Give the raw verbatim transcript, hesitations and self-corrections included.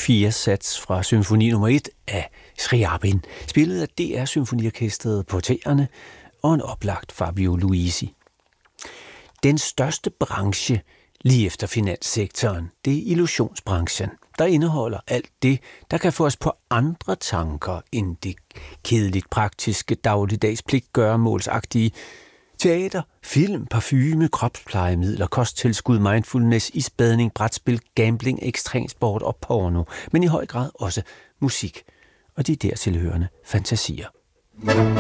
fire sats fra symfoni nummer et af Scriabin, spillet af D R Symfoniorkestret på Teerne og en oplagt Fabio Luisi. Den største branche lige efter finanssektoren, det er illusionsbranchen, der indeholder alt det, der kan få os på andre tanker end det kedeligt praktiske, dagligdags pligtgøremålsagtige teater, film, parfume, kropsplejemidler, kosttilskud, mindfulness, isbadning, brætspil, gambling, ekstremsport og porno, men i høj grad også musik og de dertilhørende fantasier.